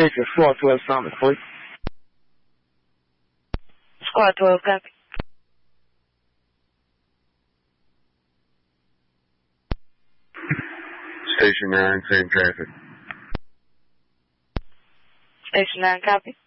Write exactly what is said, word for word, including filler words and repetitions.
Station Squad twelve Summit, please. Squad twelve, copy. Station nine, same traffic. Station nine, copy.